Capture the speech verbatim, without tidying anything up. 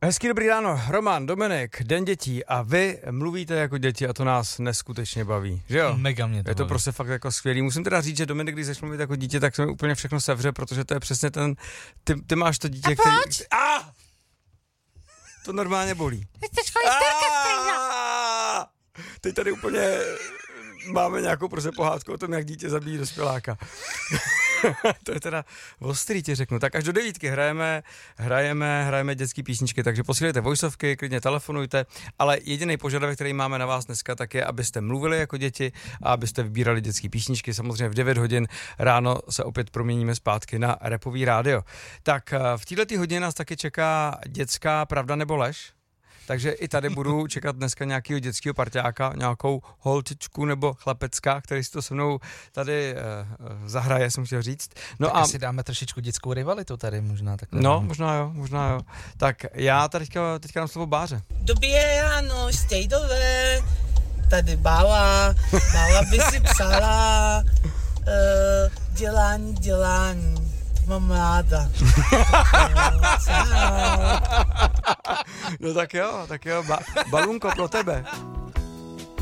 Hezký dobrý ráno, Roman, Dominik, Den dětí a vy mluvíte jako děti a to nás neskutečně baví, že jo? Mega mě to Je to baví. prostě fakt jako skvělý. Musím teda říct, že Dominik, když začne mluvit jako dítě, tak se mi úplně všechno sevře, protože to je přesně ten, ty, ty máš to dítě, a který... proč? Ah! To normálně bolí. Ah! Teď tady úplně máme nějakou prostě pohádku o tom, jak dítě zabíjí dospěláka. To je teda ostrý, ti řeknu. Tak až do devítky hrajeme, hrajeme, hrajeme dětský písničky, takže posílejte voiceovky, klidně telefonujte, ale jediný požadavek, který máme na vás dneska, tak je, abyste mluvili jako děti a abyste vybírali dětský písničky. Samozřejmě v devět hodin ráno se opět proměníme zpátky na Rapový rádio. Tak v této hodině nás taky čeká dětská pravda nebo lež. Takže i tady budu čekat dneska nějakého dětského parťáka, nějakou holčičku nebo chlapecka, který si to se mnou tady uh, zahraje, jsem chtěl říct. No tak a si dáme trošičku dětskou rivalitu tady možná. Takhle. No, možná jo, možná jo. Tak já tady teďka, teďka dám slovo Báře. Dobré ráno, štejdové, tady Bála, Bála by si psala, uh, dělání, dělání, mám ráda. No tak jo, tak jo, ba- balunko pro tebe.